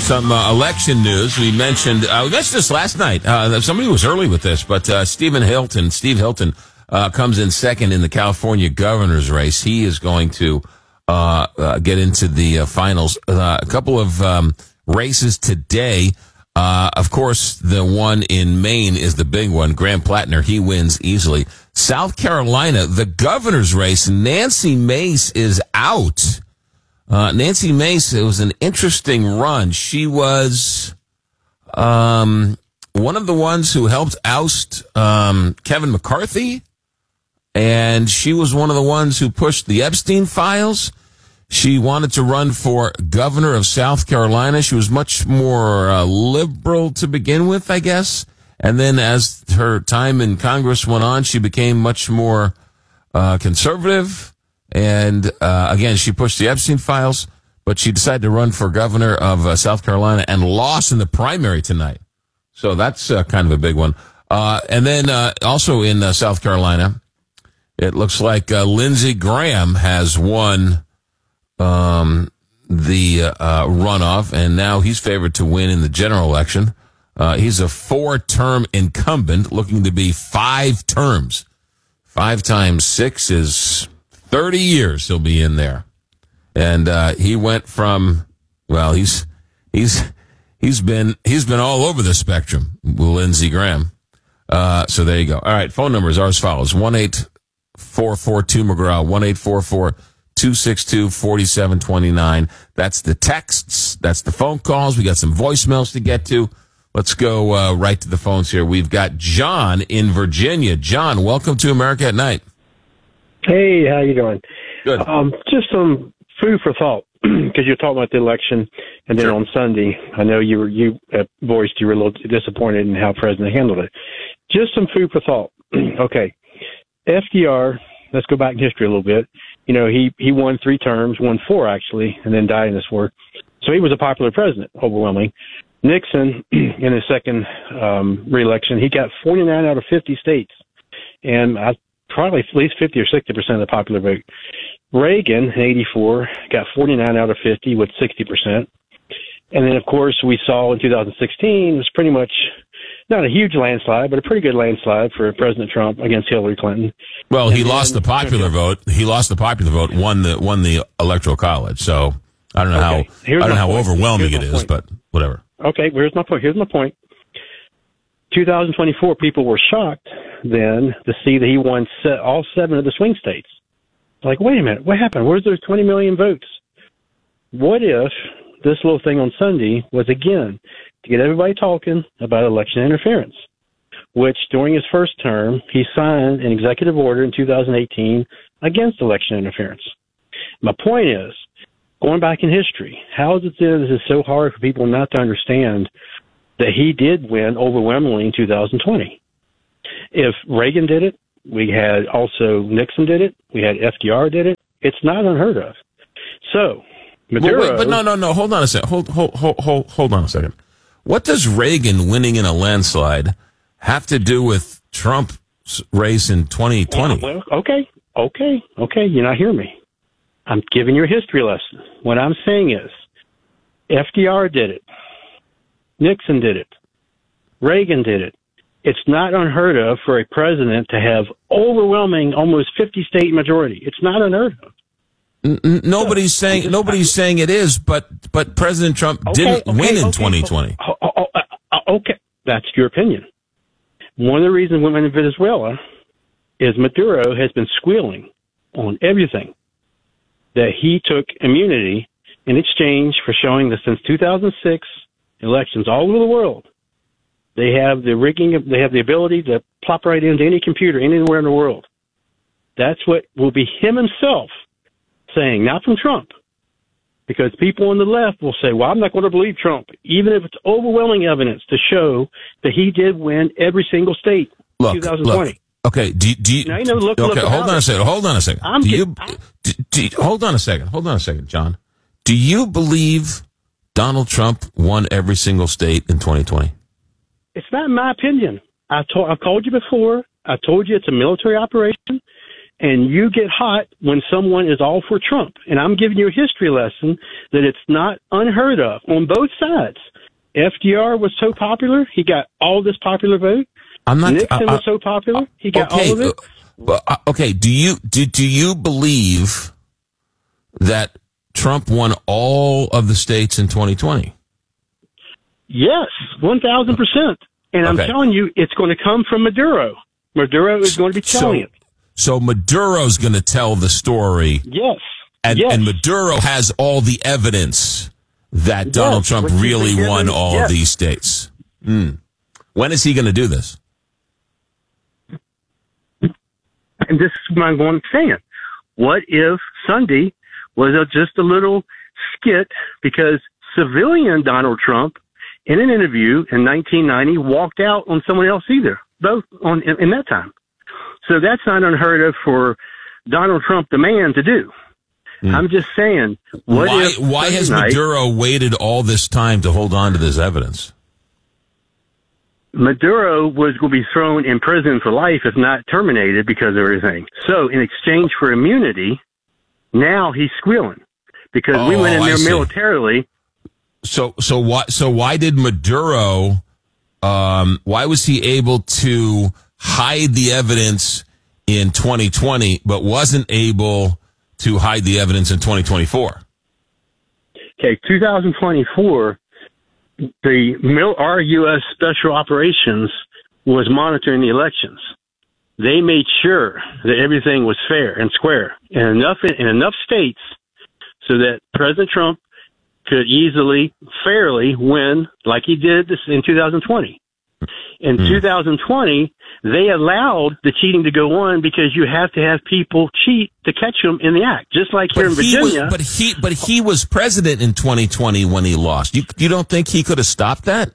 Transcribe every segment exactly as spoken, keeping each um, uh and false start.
Some uh, election news. We mentioned uh, we mentioned this last night. Uh, somebody was early with this, but uh, Stephen Hilton, Steve Hilton, uh, comes in second in the California governor's race. He is going to uh, uh, get into the uh, finals. Uh, a couple of um, races today. Uh, of course, the one in Maine is the big one. Graham Plattner, he wins easily. South Carolina, the governor's race. Nancy Mace is out. Uh, Nancy Mace, it was an interesting run. She was, um, one of the ones who helped oust, um, Kevin McCarthy. And she was one of the ones who pushed the Epstein files. She wanted to run for governor of South Carolina. She was much more uh, liberal to begin with, I guess. And then as her time in Congress went on, she became much more, uh, conservative. And, uh, again, she pushed the Epstein files, but she decided to run for governor of uh, South Carolina and lost in the primary tonight. So that's uh, kind of a big one. Uh, and then, uh, also in uh, South Carolina, it looks like uh, Lindsey Graham has won, um, the, uh, runoff, and now he's favored to win in the general election. Uh, he's a four-term incumbent looking to be five terms. Five times six is thirty years he'll be in there. And, uh, he went from, well, he's, he's, he's been, he's been all over the spectrum, Lindsey Graham. Uh, so there you go. All right. Phone numbers are as follows. one eight four four two McGraw, one eight four four two six two four seven two nine. That's the texts. That's the phone calls. We got some voicemails to get to. Let's go, uh, right to the phones here. We've got John in Virginia. John, welcome to America at Night. Hey, how you doing? Good. Um, just some food for thought, because you're talking about the election, and then Sure. on Sunday, I know you were you uh, voiced you were a little disappointed in how the president handled it. Just some food for thought. Okay, F D R. Let's go back in history a little bit. You know, he he won three terms, won four actually, and then died in this war. So he was a popular president, overwhelmingly. Nixon, in his second um, reelection, he got forty-nine out of fifty states, and I. Probably at least fifty or sixty percent of the popular vote. Reagan, in eighty-four, got forty-nine out of fifty with sixty percent. And then, of course, we saw in two thousand sixteen, it was pretty much not a huge landslide, but a pretty good landslide for President Trump against Hillary Clinton. Well, and he then, lost the popular vote. He lost the popular vote, won the won the electoral college. So I don't know okay, how I don't know how point. overwhelming here's it is, point. But whatever. Okay, here's my point. Here's my point. two thousand twenty-four, people were shocked then to see that he won se- all seven of the swing states. Like, wait a minute, what happened? Where's those twenty million votes? What if this little thing on Sunday was, again, to get everybody talking about election interference, which during his first term, he signed an executive order in two thousand eighteen against election interference. My point is, going back in history, how is it that this is so hard for people not to understand that he did win overwhelmingly in two thousand twenty. If Reagan did it, we had also Nixon did it, we had F D R did it. It's not unheard of. So, Maduro... Well, wait, but no, no, no, hold on a second. Hold, hold, hold, hold, hold on a second. What does Reagan winning in a landslide have to do with Trump's race in twenty twenty? Well, okay, okay, okay, you're not hearing me. I'm giving you a history lesson. What I'm saying is, F D R did it. Nixon did it. Reagan did it. It's not unheard of for a president to have overwhelming, almost fifty state majority. It's not unheard of. N- nobody's so, saying nobody's saying it is, but but President Trump okay, didn't okay, win in okay, twenty twenty. Oh, oh, oh, uh, okay, that's your opinion. One of the reasons we went to Venezuela is Maduro has been squealing on everything that he took immunity in exchange for showing that since two thousand six elections all over the world, they have the rigging, they have the ability to plop right into any computer anywhere in the world. That's what will be him himself saying, not from Trump, because people on the left will say, well, I'm not going to believe Trump, even if it's overwhelming evidence to show that he did win every single state in twenty twenty. Look, okay, do, do you, now, you know, look, okay, look hold on a second, hold on a second. I'm do just, you, do, do, hold on a second, hold on a second, John. Do you believe Donald Trump won every single state in twenty twenty? It's not my opinion. I told, I've called you before. I told you it's a military operation. And you get hot when someone is all for Trump. And I'm giving you a history lesson that it's not unheard of on both sides. F D R was so popular, he got all this popular vote. I'm not, Nixon uh, was so popular, he got okay, all of it. Uh, uh, okay, do you do, do you believe that Trump won all of the states in twenty twenty? Yes, one thousand percent. And I'm Okay. telling you, it's going to come from Maduro. Maduro is going to be telling So, it. so Maduro's going to tell the story, Yes. and, yes. and Maduro has all the evidence that Donald Yes, Trump what you've really been won given, all yes. of these states. Mm. When is he going to do this? And this is what I'm going to say. What if Sunday was a, just a little skit because civilian Donald Trump, in an interview in nineteen ninety, walked out on someone else either, both on in, in that time. So that's not unheard of for Donald Trump, the man, to do. Mm. I'm just saying, what why, if why has night, Maduro waited all this time to hold on to this evidence? Maduro was going to be thrown in prison for life if not terminated because of everything. So in exchange for immunity, now he's squealing because oh, we went in I there see. militarily. So, so why, so why did Maduro, um, why was he able to hide the evidence in twenty twenty, but wasn't able to hide the evidence in twenty twenty-four? Okay, two thousand twenty-four, the mil- our U S Special Operations was monitoring the elections. They made sure that everything was fair and square in enough in enough states so that President Trump could easily, fairly win like he did this in two thousand twenty. In mm. two thousand twenty, they allowed the cheating to go on because you have to have people cheat to catch them in the act, just like but here in Virginia. Was, but he, but he was president in twenty twenty when he lost. You, you don't think he could have stopped that?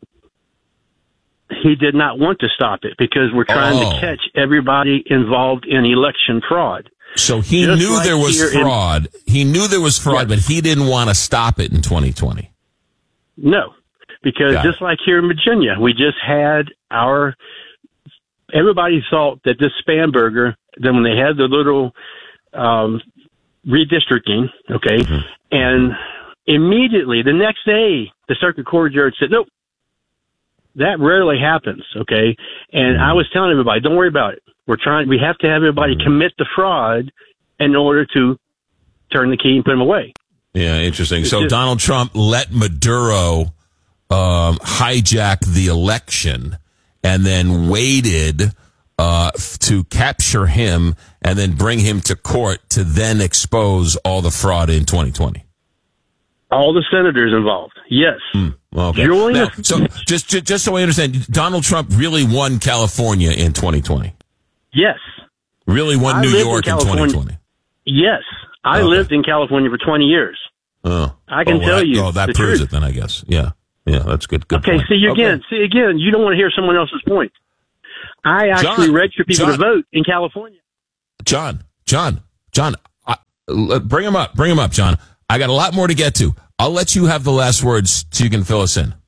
He did not want to stop it because we're trying oh. to catch everybody involved in election fraud. So he Just knew like there was fraud. In, he knew there was fraud, yes. but he didn't want to stop it in twenty twenty. No, because Got just it. like here in Virginia, we just had our, everybody thought that this Spanberger, then when they had the little um, redistricting, okay, mm-hmm. and immediately the next day, the circuit court judge said, nope, that rarely happens, okay? And mm-hmm. I was telling everybody, don't worry about it. We're trying, we have to have everybody commit the fraud in order to turn the key and put him away. Yeah, interesting. It's so just, Donald Trump let Maduro um, hijack the election and then waited uh, to capture him and then bring him to court to then expose all the fraud in twenty twenty. All the senators involved, yes. Mm, okay. Now, so just, just just so I understand, Donald Trump really won California in twenty twenty. Yes. Really won I New York in, in twenty twenty. Yes. I okay. lived in California for twenty years. Oh. I can oh, well, tell that, you. Oh, that the proves truth. it then, I guess. Yeah. Yeah, that's good. Good okay, point. see, again, okay. see, again, you don't want to hear someone else's point. I actually John, register people John, to vote in California. John, John, John, I, bring him up. Bring him up, John. I got a lot more to get to. I'll let you have the last words so you can fill us in.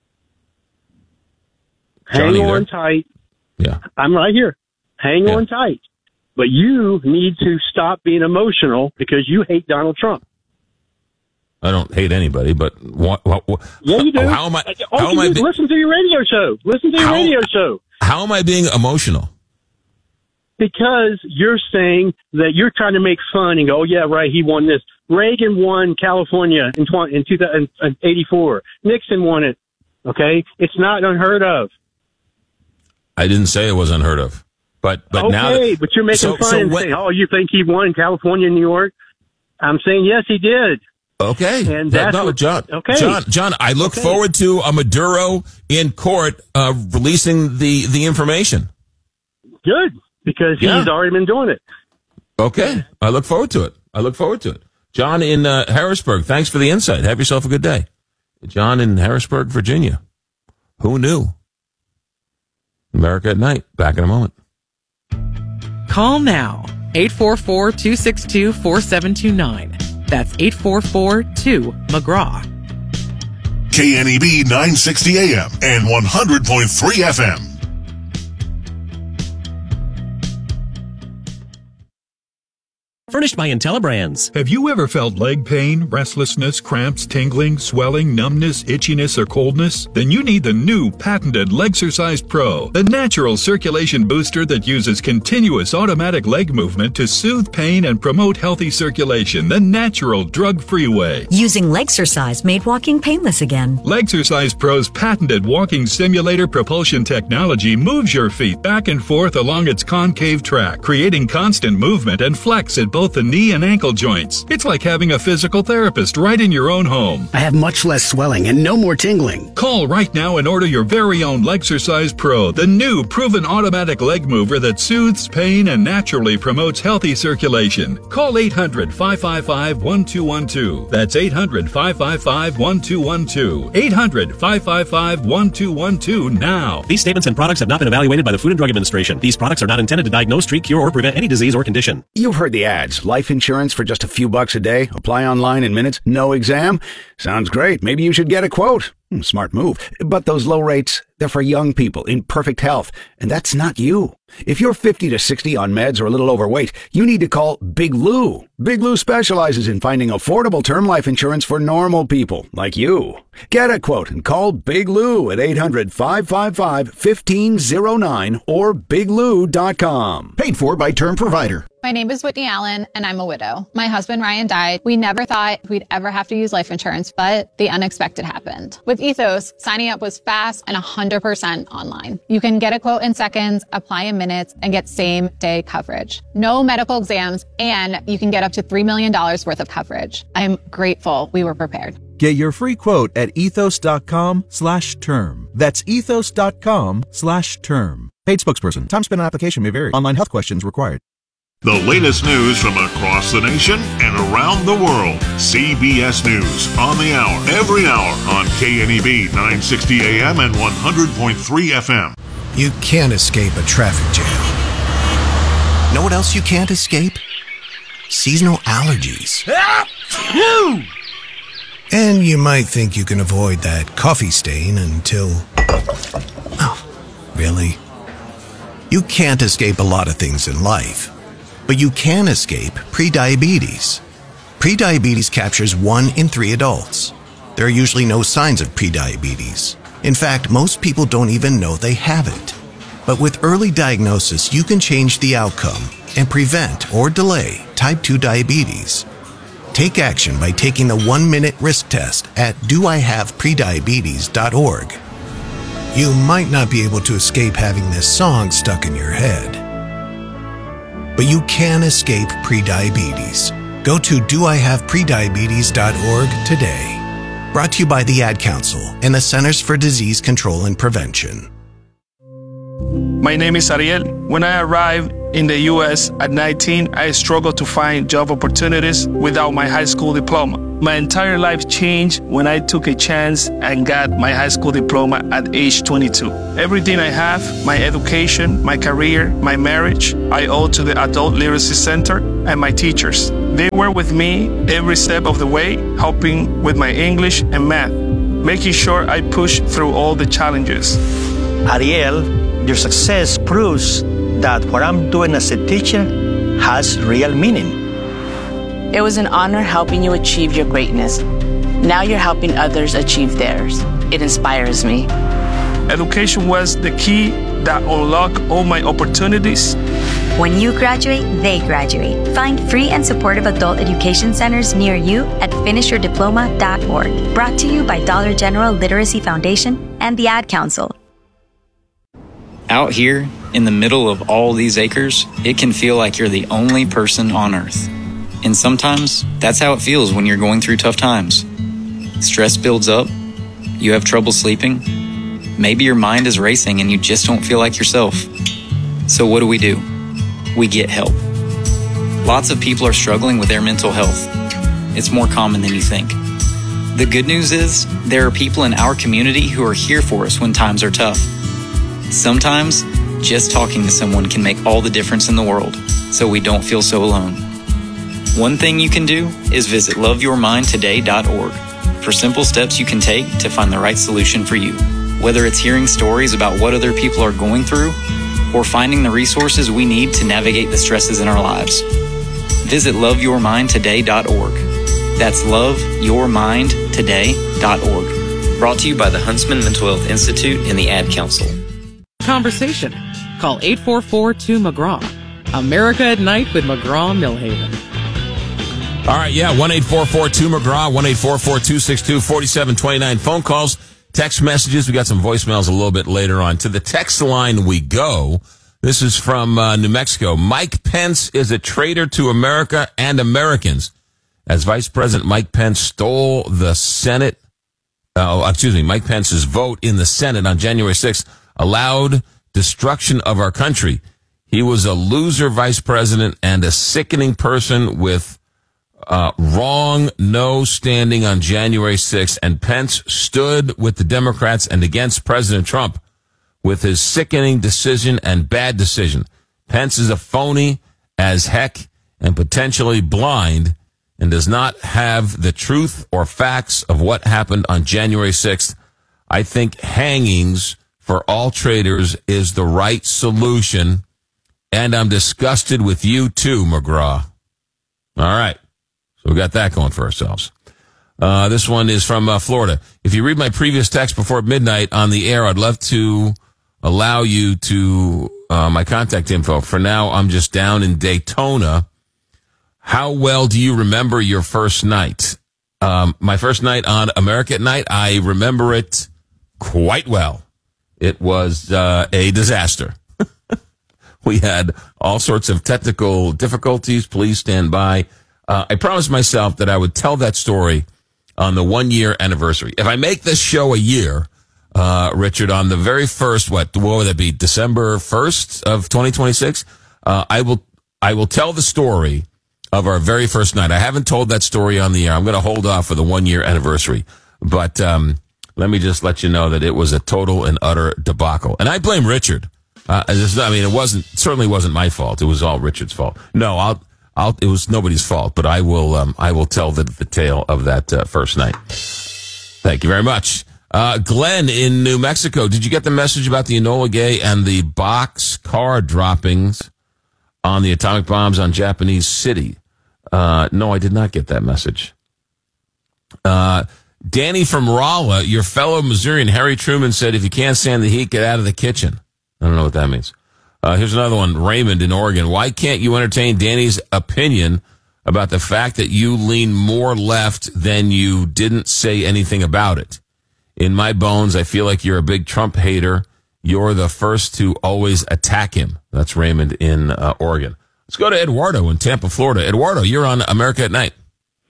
Hang John, on tight. Yeah. I'm right here. Hang yeah. on tight. But you need to stop being emotional because you hate Donald Trump. I don't hate anybody, but what? what, what yeah, you do. How am I? All how am I do be, listen to your radio show. Listen to your how, radio show. How am I being emotional? Because you're saying that you're trying to make fun and go, oh, yeah, right, he won this. Reagan won California in, twenty, in eighty-four. Nixon won it. Okay? It's not unheard of. I didn't say it was unheard of. But but okay, now that, but you're making so, fun so and when, saying, oh, you think he won in California and New York? I'm saying, yes, he did. Okay. And that's no, what, John, okay. John, John, I look okay. forward to a Maduro in court uh, releasing the, the information. Good, because yeah. he's already been doing it. Okay. I look forward to it. I look forward to it. John in uh, Harrisburg, thanks for the insight. Have yourself a good day. John in Harrisburg, Virginia. Who knew? America at Night. Back in a moment. Call now. eight four four, two six two, four seven two nine. That's eight four four two McGraw. K N E B nine sixty A M and one hundred point three F M. Furnished by IntelliBrands. Have you ever felt leg pain, restlessness, cramps, tingling, swelling, numbness, itchiness, or coldness? Then you need the new patented Legsercise Pro, the natural circulation booster that uses continuous automatic leg movement to soothe pain and promote healthy circulation the natural, drug-free way. Using Legsercise made walking painless again. Legsercise Pro's patented walking simulator propulsion technology moves your feet back and forth along its concave track, creating constant movement and flex at both the knee and ankle joints. It's like having a physical therapist right in your own home. I have much less swelling and no more tingling. Call right now and order your very own Legsercise Pro, the new proven automatic leg mover that soothes pain and naturally promotes healthy circulation. Call eight hundred, five five five, one two one two. That's eight hundred, five five five, one two one two. eight hundred, five five five, one two one two now. These statements and products have not been evaluated by the Food and Drug Administration. These products are not intended to diagnose, treat, cure, or prevent any disease or condition. You've heard the ads. Life insurance for just a few bucks a day. Apply online in minutes. No exam. Sounds great. Maybe you should get a quote. Hmm, smart move. But those low rates, they're for young people in perfect health. And that's not you. If you're fifty to sixty on meds or a little overweight, you need to call Big Lou. Big Lou specializes in finding affordable term life insurance for normal people like you. Get a quote and call Big Lou at eight hundred, five five five, one five zero nine or big lou dot com. Paid for by Term Provider. My name is Whitney Allen, and I'm a widow. My husband, Ryan, died. We never thought we'd ever have to use life insurance, but the unexpected happened. With Ethos, signing up was fast and one hundred percent online. You can get a quote in seconds, apply in minutes, and get same-day coverage. No medical exams, and you can get up to three million dollars worth of coverage. I'm grateful we were prepared. Get your free quote at ethos.com slash term. That's ethos.com slash term. Paid spokesperson. Time spent on application may vary. Online health questions required. The latest news from across the nation and around the world. C B S News on the hour, every hour on K N E B nine sixty A M and one hundred point three F M. You can't escape a traffic jam. Know what else you can't escape? Seasonal allergies. And you might think you can avoid that coffee stain until... Oh, really? You can't escape a lot of things in life. But you can escape prediabetes. Prediabetes captures one in three adults. There are usually no signs of prediabetes. In fact, most people don't even know they have it. But with early diagnosis, you can change the outcome and prevent or delay type two diabetes. Take action by taking the one-minute risk test at do I have prediabetes dot org. You might not be able to escape having this song stuck in your head, but you can escape prediabetes. Go to do I have prediabetes dot org today. Brought to you by the Ad Council and the Centers for Disease Control and Prevention. My name is Ariel. When I arrived in the U S at nineteen, I struggled to find job opportunities without my high school diploma. My entire life changed when I took a chance and got my high school diploma at age twenty-two. Everything I have, my education, my career, my marriage, I owe to the Adult Literacy Center and my teachers. They were with me every step of the way, helping with my English and math, making sure I pushed through all the challenges. Ariel, your success proves that what I'm doing as a teacher has real meaning. It was an honor helping you achieve your greatness. Now you're helping others achieve theirs. It inspires me. Education was the key that unlocked all my opportunities. When you graduate, they graduate. Find free and supportive adult education centers near you at finish your diploma dot org. Brought to you by Dollar General Literacy Foundation and the Ad Council. Out here, in the middle of all these acres, it can feel like you're the only person on Earth. And sometimes, that's how it feels when you're going through tough times. Stress builds up, you have trouble sleeping, maybe your mind is racing and you just don't feel like yourself. So what do we do? We get help. Lots of people are struggling with their mental health. It's more common than you think. The good news is, there are people in our community who are here for us when times are tough. Sometimes, just talking to someone can make all the difference in the world, so we don't feel so alone. One thing you can do is visit love your mind today dot org for simple steps you can take to find the right solution for you. Whether it's hearing stories about what other people are going through or finding the resources we need to navigate the stresses in our lives. visit love your mind today dot org. That's love your mind today dot org. Brought to you by the Huntsman Mental Health Institute and the Ad Council. Conversation. Call eight four four two McGraw. America at Night with McGraw Millhaven. All right, yeah, one eight four four two McGraw, one eight four four two six two four seven two nine. Phone calls, text messages. We got some voicemails a little bit later on. To the text line we go. This is from uh, New Mexico. Mike Pence is a traitor to America and Americans. As Vice President Mike Pence stole the Senate, uh, oh, excuse me, Mike Pence's vote in the Senate on January sixth allowed destruction of our country. He was a loser vice president and a sickening person with uh, wrong no standing on January sixth. And Pence stood with the Democrats and against President Trump with his sickening decision and bad decision. Pence is a phony as heck and potentially blind and does not have the truth or facts of what happened on January sixth. I think hangings for all traitors is the right solution, and I'm disgusted with you too, McGraw. All right. So we got that going for ourselves. Uh, this one is from uh, Florida. If you read my previous text before midnight on the air, I'd love to allow you to uh, my contact info. For now, I'm just down in Daytona. How well do you remember your first night? Um, my first night on America at Night, I remember it quite well. It was uh, a disaster. We had all sorts of technical difficulties. Please stand by. Uh, I promised myself that I would tell that story on the one-year anniversary. If I make this show a year, uh, Richard, on the very first, what, what would that be, December first of twenty twenty-six? Uh, I will, I will tell the story of our very first night. I haven't told that story on the air. I'm going to hold off for the one-year anniversary. But um, let me just let you know that it was a total and utter debacle. And I blame Richard. Uh, I mean, it wasn't, certainly wasn't my fault. It was all Richard's fault. No, I'll, I'll, it was nobody's fault, but I will, um, I will tell the, the tale of that uh, first night. Thank you very much. Uh, Glenn in New Mexico, did you get the message about the Enola Gay and the box car droppings on the atomic bombs on Japanese city? Uh, no, I did not get that message. Uh, Danny from Rolla, your fellow Missourian Harry Truman said, if you can't stand the heat, get out of the kitchen. I don't know what that means. Uh, here's another one. Raymond in Oregon. Why can't you entertain Danny's opinion about the fact that you lean more left than you didn't say anything about it? In my bones, I feel like you're a big Trump hater. You're the first to always attack him. That's Raymond in uh, Oregon. Let's go to Eduardo in Tampa, Florida. Eduardo, you're on America at Night.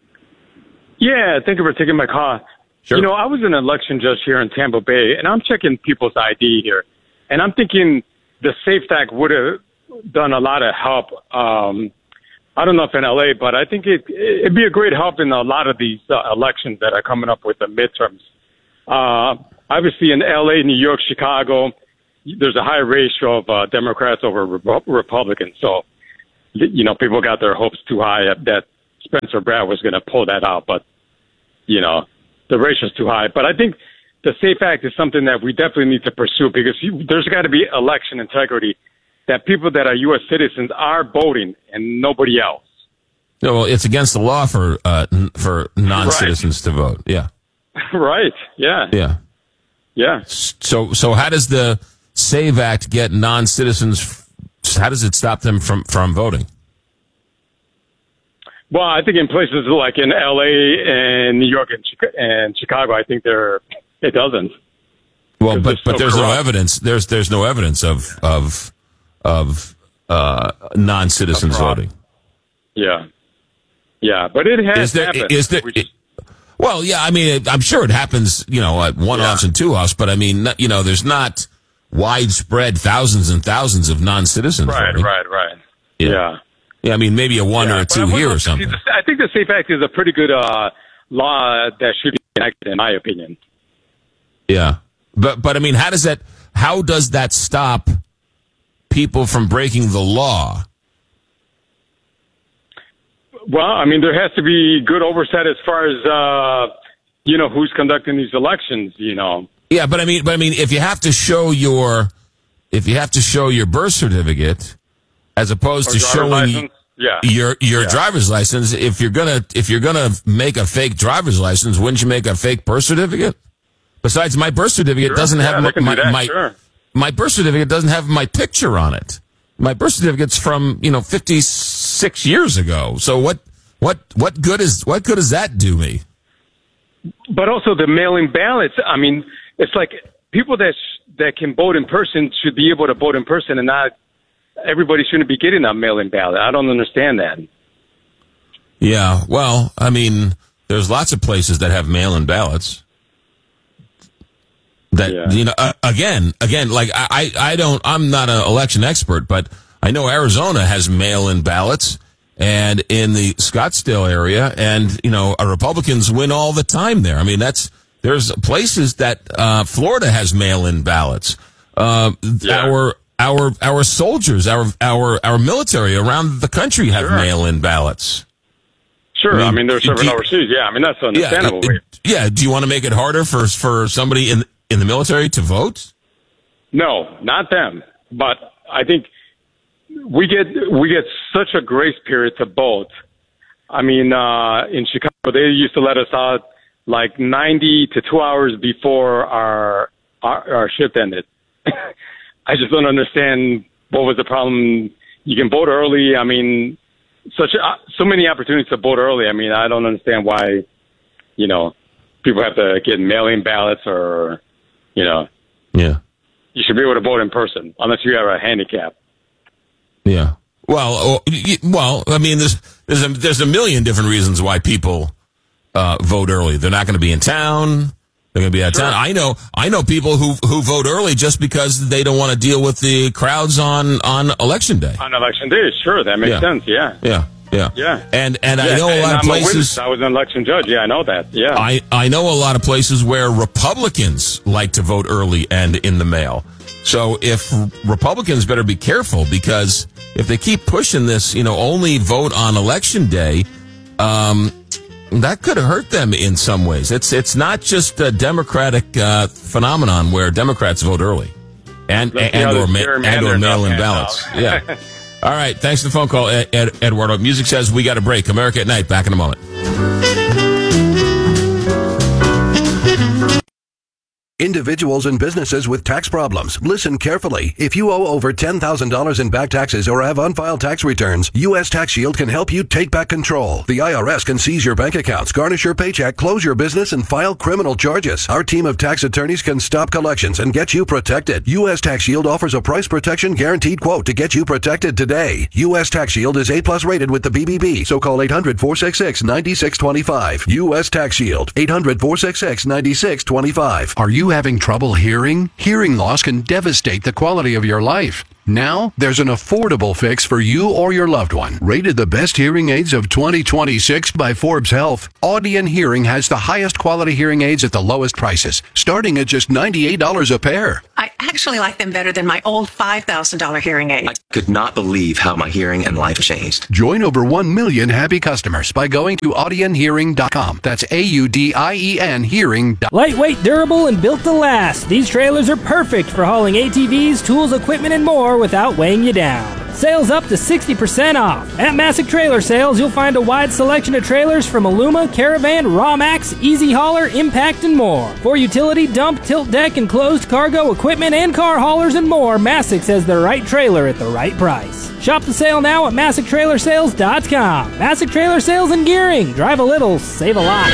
Yeah, thank you for taking my call. Sure. You know, I was an election judge here in Tampa Bay, and I'm checking people's I D here. And I'm thinking the SAFE Act would have done a lot of help. Um, I don't know if in L A, but I think it, it'd be a great help in a lot of these uh, elections that are coming up with the midterms. Uh, obviously, in L A, New York, Chicago, there's a high ratio of uh, Democrats over Re- Republicans. So, you know, people got their hopes too high that Spencer Brad was going to pull that out. But, you know, the ratio's too high. But I think the SAFE Act is something that we definitely need to pursue because you, there's got to be election integrity, that people that are U S citizens are voting and nobody else. No, well, it's against the law for uh, for non-citizens right. to vote. Yeah. Right. Yeah. Yeah. Yeah. So, so how does the SAVE Act get non-citizens? How does it stop them from, from voting? Well, I think in places like in L A and New York and, Chica- and Chicago, I think there it doesn't. Well, but but so there's corrupt. no evidence. There's there's no evidence of of of uh, non-citizens voting. Yeah. Yeah, but it has is there, happened. Is there? It, well, yeah. I mean, I'm sure it happens. You know, at one offs yeah. and two offs. But I mean, you know, there's not widespread thousands and thousands of non-citizens. Right. voting. Right. Right. Yeah. yeah. Yeah, I mean, maybe a one yeah, or a two here or something. I think the SAFE Act is a pretty good uh, law that should be enacted, in my opinion. Yeah, but but I mean, how does that? How does that stop people from breaking the law? Well, I mean, there has to be good oversight as far as uh, you know who's conducting these elections. You know. Yeah, but I mean, but I mean, if you have to show your, if you have to show your birth certificate. As opposed or to showing, license. Yeah. Your your Yeah. driver's license. If you're gonna if you're gonna make a fake driver's license, wouldn't you make a fake birth certificate? Besides, my birth certificate Sure. doesn't Yeah, have they can my do that, my, sure. my birth certificate doesn't have my picture on it. My birth certificate's from you know fifty-six years ago. So what what what good is what good does that do me? But also the mail-in ballots. I mean, it's like people that sh- that can vote in person should be able to vote in person, and not everybody shouldn't be getting that mail-in ballot. I don't understand that. Yeah, well, I mean, there's lots of places that have mail-in ballots. That Yeah. you know, uh, again, again, like I, I don't, I'm not an election expert, but I know Arizona has mail-in ballots, and in the Scottsdale area, and you know, uh, Republicans win all the time there. I mean, that's there's places that uh, Florida has mail-in ballots. Uh, Yeah. Our our our soldiers, our our our military around the country have Sure. mail-in ballots. Sure. I mean, I mean, they're do serving you- overseas. Yeah. I mean, that's understandable. Yeah, yeah. Do you want to make it harder for for somebody in in the military to vote? No, not them. But I think we get we get such a grace period to vote. I mean, uh, in Chicago, they used to let us out like ninety to two hours before our our, our shift ended. I just don't understand what was the problem. You can vote early. I mean, such a, so many opportunities to vote early. I mean, I don't understand why, you know, people have to get mail-in ballots or, you know. Yeah. You should be able to vote in person unless you have a handicap. Yeah. Well, oh, y- well, I mean, there's there's a there's a million different reasons why people uh, vote early. They're not going to be in town. They're going to be out of town. I know I know people who who vote early just because they don't want to deal with the crowds on on election day. On election day, sure, that makes Yeah. sense. Yeah. Yeah. Yeah. Yeah. And and I Yeah, know a and lot of I'm a places. witness. I was an election judge. Yeah, I know that. Yeah. I, I know a lot of places where Republicans like to vote early and in the mail. So if Republicans better be careful, because if they keep pushing this, you know, only vote on election day, um, that could hurt them in some ways. It's it's not just a Democratic uh, phenomenon where Democrats vote early and Let's see and how or, this ma- gerrymandered and or up mail-in pans ballots. out. Yeah. All right. Thanks for the phone call, Ed, Ed, Eduardo. Music says we got a break. America at Night. Back in a moment. Individuals and businesses with tax problems, listen carefully. If you owe over ten thousand dollars in back taxes or have unfiled tax returns, U S Tax Shield can help you take back control. The I R S can seize your bank accounts, garnish your paycheck, close your business, and file criminal charges. Our team of tax attorneys can stop collections and get you protected. U S Tax Shield offers a price protection guaranteed quote to get you protected today. U S Tax Shield is A plus rated with the B B B, so call eight hundred, four six six, nine six two five. U S Tax Shield, eight hundred, four six six, nine six two five. Are you having trouble hearing? Hearing loss can devastate the quality of your life. Now, there's an affordable fix for you or your loved one. Rated the best hearing aids of twenty twenty-six by Forbes Health, Audion Hearing has the highest quality hearing aids at the lowest prices, starting at just ninety-eight dollars a pair. I actually like them better than my old five thousand dollars hearing aid. I could not believe how my hearing and life changed. Join over one million happy customers by going to audion hearing dot com. That's A U D I E N hearing. Lightweight, durable, and built to last. These trailers are perfect for hauling A T Vs, tools, equipment, and more without weighing you down. Sales up to sixty percent off. At Massic Trailer Sales, you'll find a wide selection of trailers from Aluma, Caravan, Rawmax, Easy Hauler, Impact, and more. For utility, dump, tilt deck, and closed cargo equipment and car haulers and more, Massic has the right trailer at the right price. Shop the sale now at Massic Trailer Sales dot com. Massic Trailer Sales and Gearing. Drive a little, save a lot.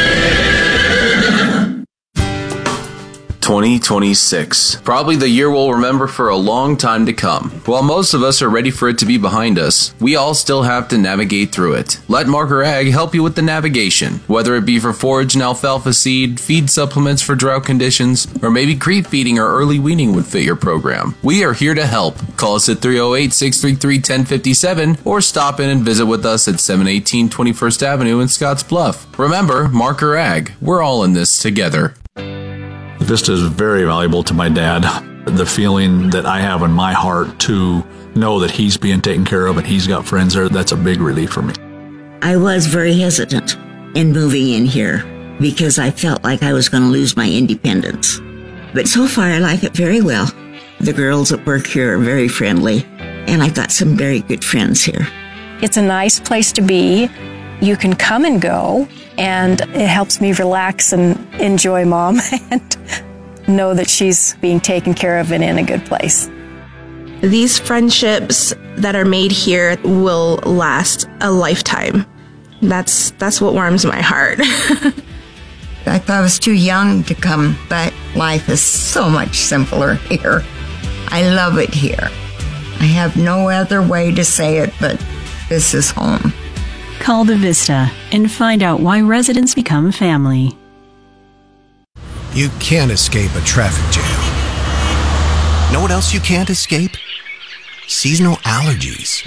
twenty twenty-six. Probably the year we'll remember for a long time to come. While most of us are ready for it to be behind us, we all still have to navigate through it. Let Marker Ag help you with the navigation. Whether it be for forage and alfalfa seed, feed supplements for drought conditions, or maybe creep feeding or early weaning would fit your program. We are here to help. Call us at three oh eight, six three three, one oh five seven or stop in and visit with us at seven eighteen twenty-first Avenue in Scotts Bluff. Remember, Marker Ag. We're all in this together. Vista is very valuable to my dad. The feeling that I have in my heart to know that he's being taken care of and he's got friends there, that's a big relief for me. I was very hesitant in moving in here because I felt like I was going to lose my independence. But so far I like it very well. The girls at work here are very friendly, and I've got some very good friends here. It's a nice place to be. You can come and go, and it helps me relax and enjoy Mom and know that she's being taken care of and in a good place. These friendships that are made here will last a lifetime. That's that's what warms my heart. I thought I was too young to come, but life is so much simpler here. I love it here. I have no other way to say it, but this is home. Call the Vista and find out why residents become family. You can't escape a traffic jam. Know what else you can't escape? Seasonal allergies.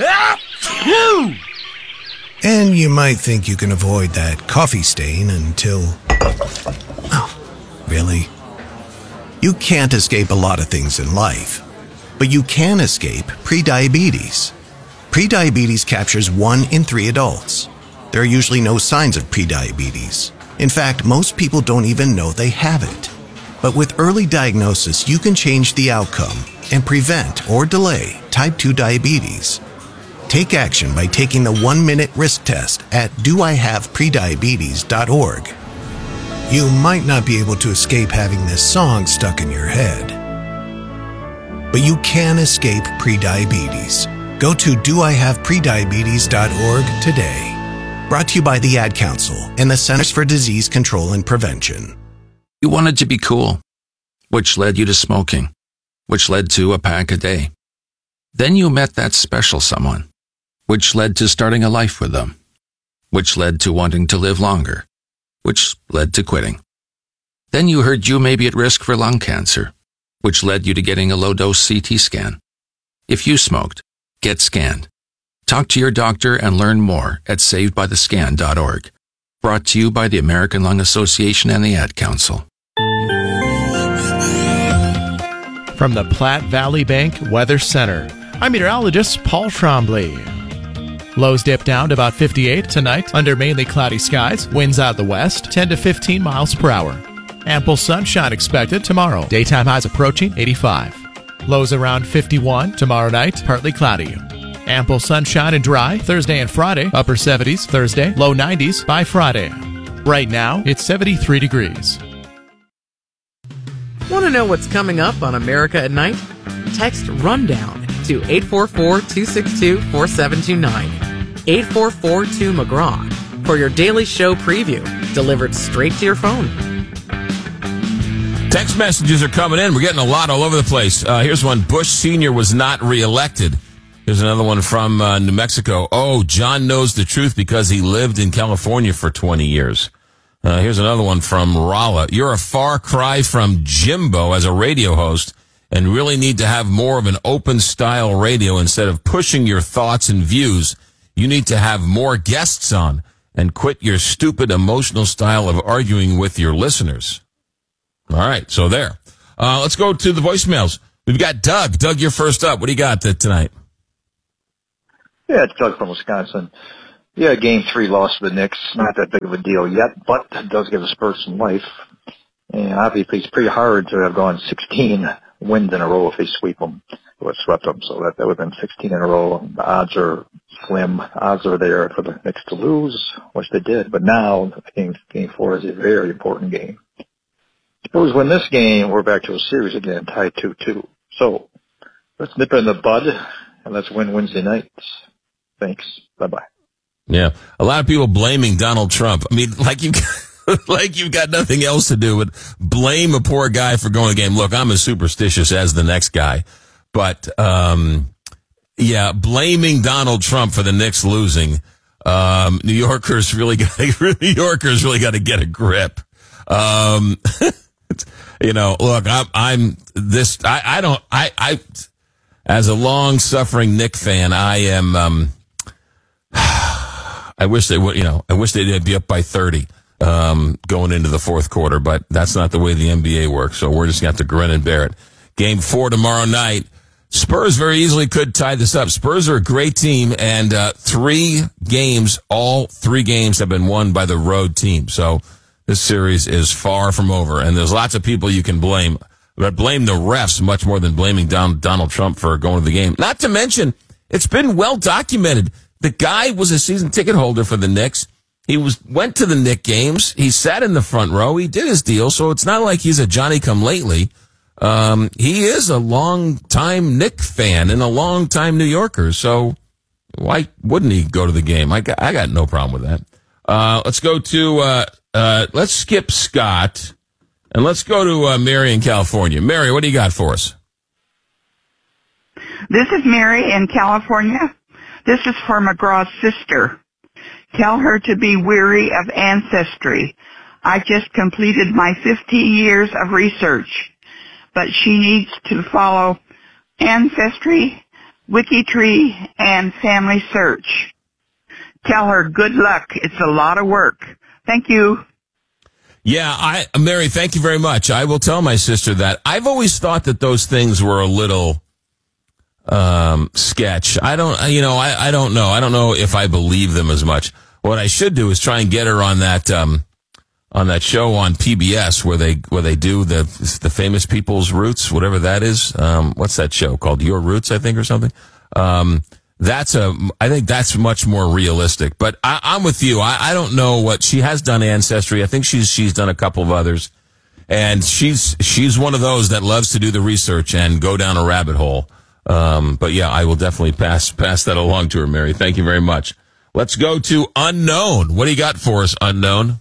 And you might think you can avoid that coffee stain until... Oh, really? You can't escape a lot of things in life, but you can escape prediabetes. Prediabetes captures one in three adults. There are usually no signs of prediabetes. In fact, most people don't even know they have it. But with early diagnosis, you can change the outcome and prevent or delay type two diabetes. Take action by taking the one-minute risk test at do I have prediabetes dot org. You might not be able to escape having this song stuck in your head, but you can escape prediabetes. Go to do I have prediabetes dot org today. Brought to you by the Ad Council and the Centers for Disease Control and Prevention. You wanted to be cool, which led you to smoking, which led to a pack a day. Then you met that special someone, which led to starting a life with them, which led to wanting to live longer, which led to quitting. Then you heard you may be at risk for lung cancer, which led you to getting a low-dose C T scan. If you smoked, get scanned. Talk to your doctor and learn more at saved by the scan dot org. Brought to you by the American Lung Association and the Ad Council. From the Platte Valley Bank Weather Center, I'm meteorologist Paul Trombley. Lows dip down to about fifty-eight tonight under mainly cloudy skies. Winds out the west, ten to fifteen miles per hour. Ample sunshine expected tomorrow. Daytime highs approaching eighty-five. Lows around fifty-one tomorrow night, partly cloudy. Ample sunshine and dry Thursday and Friday. Upper seventies Thursday, low nineties by Friday. Right now, it's seventy-three degrees. Want to know what's coming up on America at Night? Text RUNDOWN to eight four four, two six two, four seven two nine. eight four four two McGraw for your daily show preview, delivered straight to your phone. Text messages are coming in. We're getting a lot all over the place. Uh, here's one. Bush Senior was not reelected. Here's another one from uh, New Mexico. Oh, John knows the truth because he lived in California for twenty years. Uh, here's another one from Rolla. You're a far cry from Jimbo as a radio host and really need to have more of an open style radio instead of pushing your thoughts and views. You need to have more guests on and quit your stupid emotional style of arguing with your listeners. All right, so there. Uh, let's go to the voicemails. We've got Doug. Doug, you're first up. What do you got tonight? Yeah, it's Doug from Wisconsin. Yeah, game three loss to the Knicks. Not that big of a deal yet, but it does give the Spurs some life. And obviously it's pretty hard to have gone sixteen wins in a row if they sweep them. It would have swept them, so that, that would have been sixteen in a row. The odds are slim. Odds are there for the Knicks to lose, which they did. But now, game, game four is a very important game. Suppose win this game, we're back to a series again, tied two two. So let's nip it in the bud, and let's win Wednesday nights. Thanks. Bye-bye. Yeah. A lot of people blaming Donald Trump. I mean, like you, like you've got nothing else to do but blame a poor guy for going to the game. Look, I'm as superstitious as the next guy, but, um, yeah, blaming Donald Trump for the Knicks losing. Um, New Yorkers really got, New Yorkers really got to get a grip. Um, you know, look, I'm, I'm this, I, I don't, I, I, as a long suffering Knick fan, I am, um, I wish they would, you know, I wish they'd be up by thirty, um, going into the fourth quarter, but that's not the way the N B A works. So we're just going to have to grin and bear it. Game four tomorrow night. Spurs very easily could tie this up. Spurs are a great team, and, uh, three games, all three games have been won by the road team. So this series is far from over, and there's lots of people you can blame, but blame the refs much more than blaming Don, Donald Trump for going to the game. Not to mention, it's been well documented. The guy was a season ticket holder for the Knicks. He was went to the Knicks games. He sat in the front row. He did his deal. So it's not like he's a Johnny-come-lately. Um, he is a long-time Knicks fan and a long-time New Yorker. So why wouldn't he go to the game? I got, I got no problem with that. Uh, let's go to, uh, uh, let's skip Scott and let's go to uh, Mary in California. Mary, what do you got for us? This is Mary in California. This is for McGraw's sister. Tell her to be weary of ancestry. I just completed my fifteen years of research, but she needs to follow Ancestry, WikiTree, and Family Search. Tell her good luck. It's a lot of work. Thank you. Yeah, I, Mary, thank you very much. I will tell my sister that. I've always thought that those things were a little um, sketch. I don't, you know, I, I don't know. I don't know if I believe them as much. What I should do is try and get her on that, um, on that show on P B S where they, where they do the, the famous people's roots, whatever that is. Um, what's that show called? Your Roots, I think, or something. Um, that's a, I think that's much more realistic, but I, I'm with you. I, I don't know what she has done Ancestry. I think she's, she's done a couple of others, and she's, she's one of those that loves to do the research and go down a rabbit hole. Um, but yeah, I will definitely pass, pass that along to her, Mary. Thank you very much. Let's go to Unknown. What do you got for us, Unknown?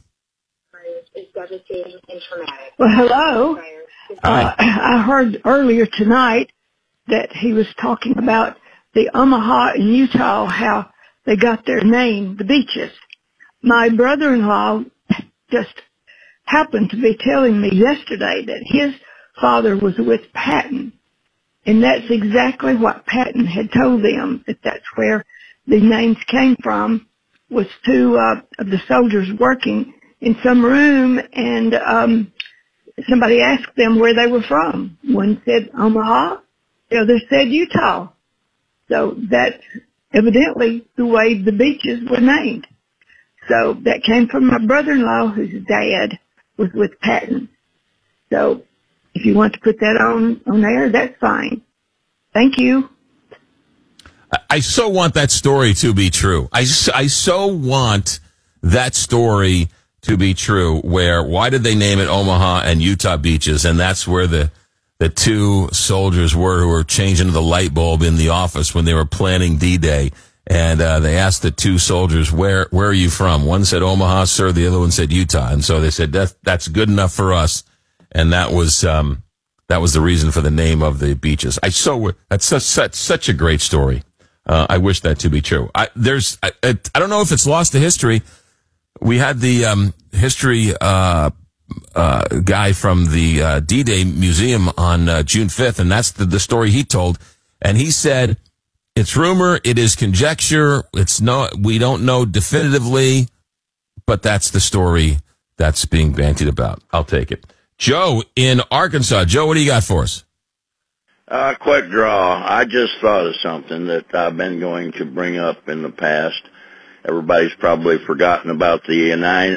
Well, hello. Hi. Uh, I heard earlier tonight that he was talking about the Omaha in Utah, how they got their name, the beaches. My brother-in-law just happened to be telling me yesterday that his father was with Patton, and that's exactly what Patton had told them, that that's where the names came from, was two uh, of the soldiers working in some room, and um, somebody asked them where they were from. One said Omaha, the other said Utah. So that's evidently the way the beaches were named. So that came from my brother-in-law, whose dad was with Patton. So if you want to put that on, on air, that's fine. Thank you. I so want that story to be true. I, I so want that story to be true, where why did they name it Omaha and Utah beaches? And that's where the, the two soldiers were who were changing the light bulb in the office when they were planning D-Day. And uh, they asked the two soldiers, where where are you from? One said Omaha, sir. The other one said Utah. And so they said, that, that's good enough for us. And that was um, that was the reason for the name of the beaches. I so That's such, such, such a great story. Uh, I wish that to be true. I, there's, I, I don't know if it's lost to history. We had the um, history uh, uh, guy from the uh, D-Day Museum on uh, June fifth, and that's the, the story he told. And he said, it's rumor, it is conjecture, it's no, we don't know definitively, but that's the story that's being bandied about. I'll take it. Joe in Arkansas. Joe, what do you got for us? Uh, quick draw. I just thought of something that I've been going to bring up in the past. Everybody's probably forgotten about the